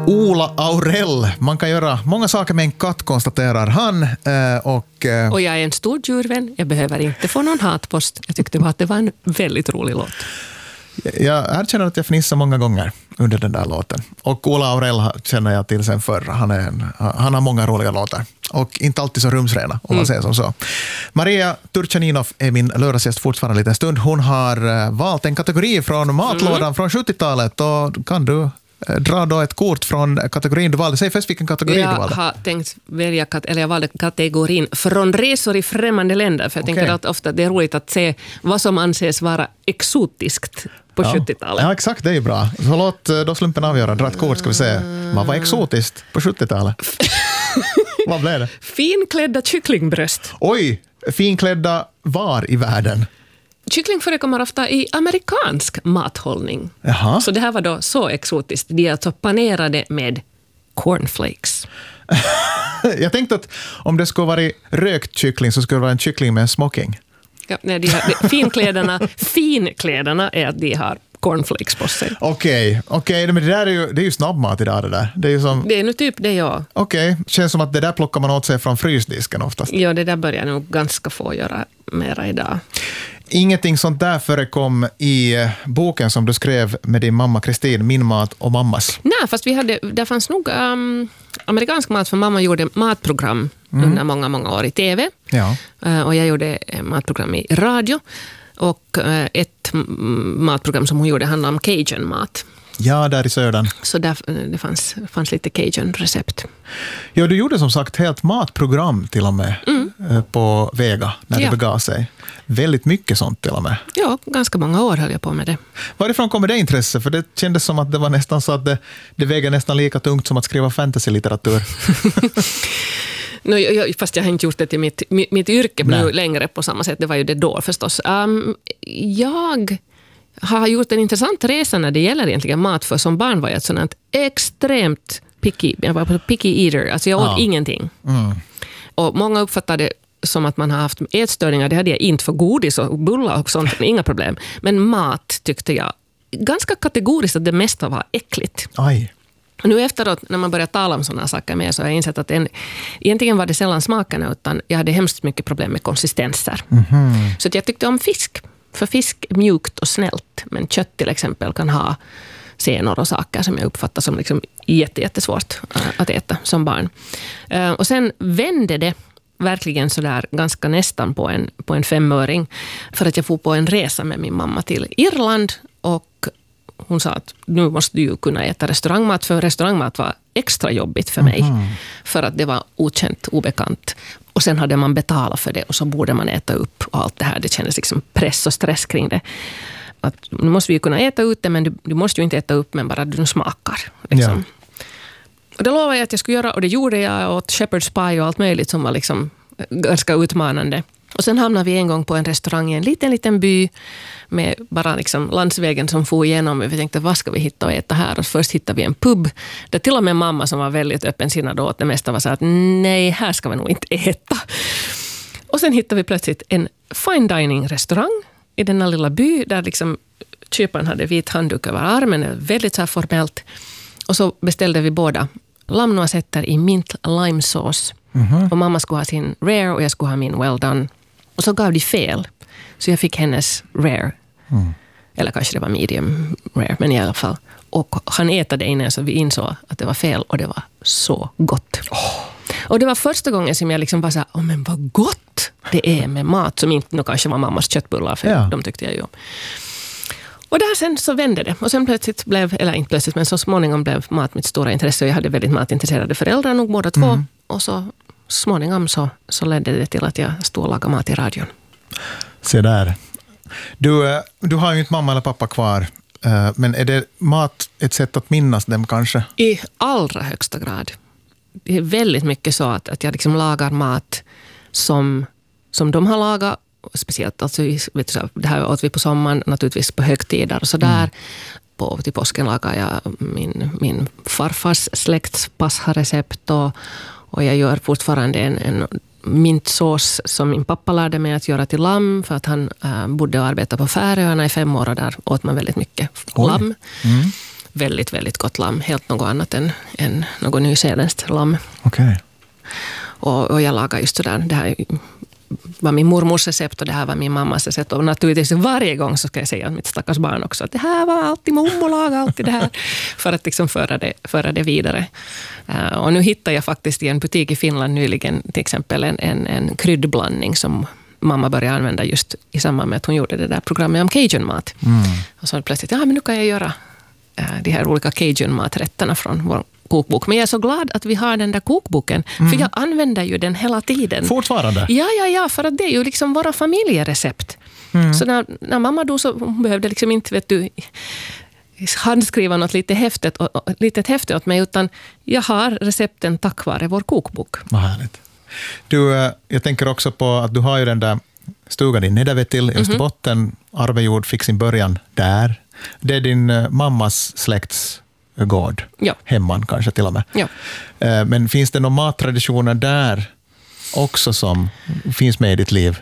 Ola Aurell. Man kan göra många saker med en katt, konstaterar han. Och jag är en stor djurvän. Jag behöver inte få någon hatpost. Jag tyckte bara att det var en väldigt rolig låt. Jag erkänner att jag fnissar många gånger under den där låten. Och Ola Aurell känner jag till sen förr. Han har många roliga låtar. Och inte alltid så rumsrena, om man säger som så. Maria Turchaninov är min lördagsgäst fortfarande en liten stund. Hon har valt en kategori från matlådan från 70-talet. Och kan du dra då ett kort från kategorin du valde? Säg först vilken kategori du valde. Jag har tänkt välja, jag valde kategorin från resor i främmande länder. För jag tänker att ofta det är roligt att se vad som anses vara exotiskt på 70-talet. Ja, exakt, det är ju bra. Så låt då slumpen avgöra. Dra ett kort, ska vi se. Vad var exotiskt på 70-talet? Vad blev det? Finklädda kycklingbröst. Oj, finklädda var i världen? Kyckling förekommer ofta i amerikansk mathållning. Jaha. Så det här var då så exotiskt. De är alltså panerade med cornflakes. Jag tänkte att om det skulle vara rökt kyckling så skulle det vara en kyckling med en smoking. Ja, nej, finkläderna är att de har cornflakes på sig. Okej, men det där är ju snabbmat idag det där. Det är nu typ det, ja. Okej, känns som att det där plockar man åt sig från frysdisken oftast. Ja, det där börjar nog ganska få göra mera idag. Ingenting sånt där förekom i boken som du skrev med din mamma Kristin, Min mat och mammas. Nej, fast det fanns nog amerikansk mat, för mamma gjorde matprogram under många år i tv. Ja. Och jag gjorde matprogram i radio. Och ett matprogram som hon gjorde handlade om Cajun-mat. Ja, där i södern. Så där, det fanns lite Cajun-recept. Ja, du gjorde som sagt helt matprogram till och med på Vega när det begav sig. Väldigt mycket sånt till och med. Ja, ganska många år höll jag på med det. Varifrån kommer det intresse? För det kändes som att det var nästan så att det väger nästan lika tungt som att skriva fantasy-litteratur. Fast jag har inte gjort det till mitt yrke nu längre på samma sätt. Det var ju det då förstås. Jag har gjort en intressant resa när det gäller egentligen mat. För som barn var jag ett sådant extremt picky. Jag var picky eater. Alltså jag åt ingenting. Och många uppfattade som att man har haft ätstörningar. Det hade jag inte, för godis och bullar och sånt. Inga problem. Men mat tyckte jag ganska kategoriskt att det mesta var äckligt. Aj. Nu efteråt, när man börjar tala om sådana saker med, så har jag insett att egentligen var det sällan smakerna, utan jag hade hemskt mycket problem med konsistenser. Så att jag tyckte om fisk. För fisk är mjukt och snällt, men kött till exempel kan ha senor och saker som jag uppfattar som liksom jättesvårt att äta som barn. Och sen vände det verkligen så där ganska nästan på en 5-öring, för att jag får på en resa med min mamma till Irland, och hon sa att nu måste du ju kunna äta restaurangmat, för restaurangmat var extra jobbigt för mig. För att det var okänt, obekant. Och sen hade man betalat för det, och så borde man äta upp och allt det här. Det kändes liksom press och stress kring det. Att nu måste vi ju kunna äta ut det, men du måste ju inte äta upp, men bara du smakar. Liksom. Ja. Och det lovade jag att jag skulle göra, och det gjorde jag. Jag åt shepherd's pie och allt möjligt som var liksom ganska utmanande. Och sen hamnade vi en gång på en restaurang i en liten by med bara liksom landsvägen som får igenom. Vi tänkte, vad ska vi hitta och äta här? Och först hittade vi en pub där till och med mamma, som var väldigt öppensinnad åt det mesta, var så att nej, här ska vi nog inte äta. Och sen hittade vi plötsligt en fine dining restaurang i denna lilla by där liksom köparen hade vit handduk över armen, väldigt så här formellt. Och så beställde vi båda lammnoisetter i mint lime sauce. Och mamma skulle ha sin rare och jag skulle ha min well done. Och så gav de fel. Så jag fick hennes rare. Eller kanske det var medium rare, men i alla fall. Och han ätade innan, så vi insåg att det var fel, och det var så gott. Och det var första gången som jag liksom bara sa, men vad gott det är med mat, som inte nu kanske var mammas köttbullar, för de tyckte jag ju om. Och där sen så vände det. Och sen plötsligt blev, eller inte plötsligt, men så småningom blev mat mitt stora intresse. Och jag hade väldigt matintresserade föräldrar, nog båda två. Och så småningom så ledde det till att jag stod och lagade mat i radion. Se där. Du har ju inte mamma eller pappa kvar. Men är det mat ett sätt att minnas dem kanske? I allra högsta grad. Det är väldigt mycket så att jag liksom lagar mat som de har lagat. Speciellt, alltså, vet du, det här åt vi på sommaren, naturligtvis på högtider och sådär. Till påsken lagar jag min farfars släkts pasharecept, och jag gör fortfarande en mintsås som min pappa lärde mig att göra till lamm, för att han bodde och arbetade på Färöarna i 5 år, och där åt man väldigt mycket lamm. väldigt, väldigt gott lamm. Helt något annat än något nyzeeländskt lamm. Okej. Och jag lagar just sådär, det här var min mormors recept och det här var min mammas recept. Och naturligtvis varje gång så ska jag säga mitt stackars barn också att det här var alltid mormor lagar alltid det här. För att liksom föra det vidare. Och nu hittade jag faktiskt i en butik i Finland nyligen till exempel en kryddblandning som mamma började använda just i samband med att hon gjorde det där programmet om Cajun-mat. Och så plötsligt, men nu kan jag göra de här olika Cajun-maträtterna från vår kokbok. Men jag är så glad att vi har den där kokboken. För jag använder ju den hela tiden. Fortfarande? Ja, för att det är ju liksom våra familjerecept. Så när mamma då så behövde liksom inte, handskriva något litet häfte åt mig, utan jag har recepten tack vare vår kokbok. Vad härligt. Du, jag tänker också på att du har ju den där stugan i Nedervetil i Österbotten. Arvejord fick sin början där. Det är din mammas släkts gård. Ja. Hemman kanske till och med. Ja. Men finns det några mattraditioner där också som finns med i ditt liv?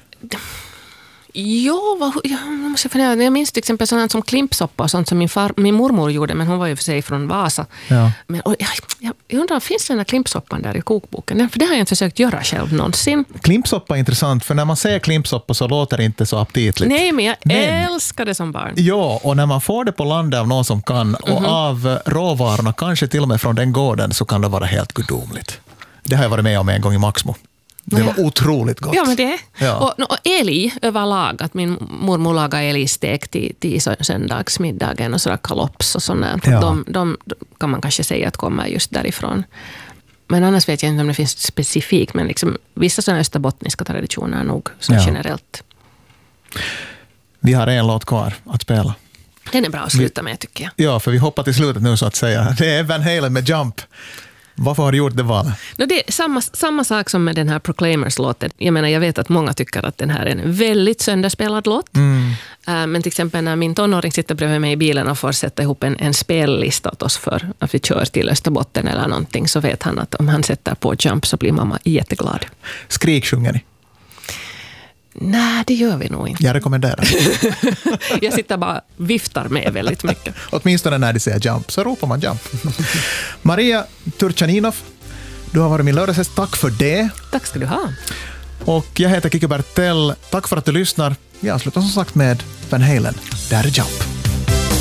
Jag minns till exempel sånt som klimpsoppa och sånt som min mormor gjorde, men hon var ju för sig från Vasa. Ja. Men, jag undrar, finns den här klimpsoppan där i kokboken? För det har jag inte försökt göra själv någonsin. Klimpsoppa är intressant, för när man säger klimpsoppa så låter det inte så aptitligt. Nej, men jag älskar det som barn. Ja, och när man får det på landet av någon som kan, och av råvarorna, kanske till och med från den gården, så kan det vara helt gudomligt. Det har jag varit med om en gång i Maxmo. Det var otroligt gott. Ja, men det. Ja. Och älg överlag, att min mormor lagade älgstek till söndagsmiddagen och sådär kalops och sådär. Ja. De kan man kanske säga att kommer just därifrån. Men annars vet jag inte om det finns specifikt, men liksom, vissa sådana österbottniska traditioner nog så generellt. Vi har en låt kvar att spela. Den är bra att sluta med, tycker jag. Ja, för vi hoppar till slutet nu så att säga. Det är Van Halen med Jump. Varför har du gjort det valet? Det är samma sak som med den här Proclaimers-låten. Jag menar, jag vet att många tycker att den här är en väldigt sönderspelad låt. Men till exempel när min tonåring sitter bredvid mig i bilen och får sätta ihop en spellista åt oss för att vi kör till Österbotten eller någonting, så vet han att om han sätter på Jump så blir mamma jätteglad. Skriksjunger ni? Nej, det gör vi nog inte. Jag rekommenderar. Jag sitter bara viftar med väldigt mycket. Åtminstone när de säger Jump, så ropar man Jump. Maria Turchaninov, du har varit min lördagsgäst. Tack för det. Tack ska du ha. Och jag heter Kikki Bertell. Tack för att du lyssnar. Jag avslutar som sagt med Van Halen. Där är Jump.